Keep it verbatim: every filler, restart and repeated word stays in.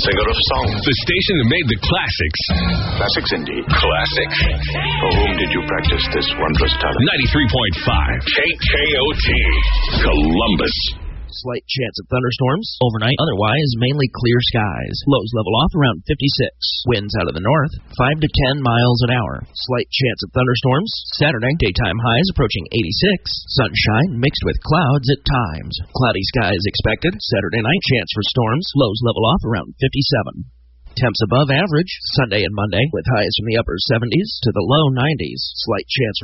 singer of song. The station that made the classics. Classics indeed. Classic. For whom did you practice this wondrous talent? ninety-three point five K K O T, Columbus. Slight chance of thunderstorms overnight. Otherwise, mainly clear skies. Lows level off around fifty-six. Winds out of the north, five to ten miles an hour. Slight chance of thunderstorms. Saturday, daytime highs approaching eighty-six. Sunshine mixed with clouds at times. Cloudy skies expected. Saturday night, chance for storms. Lows level off around fifty-seven. Temps above average Sunday and Monday with highs from the upper seventies to the low nineties. Slight chance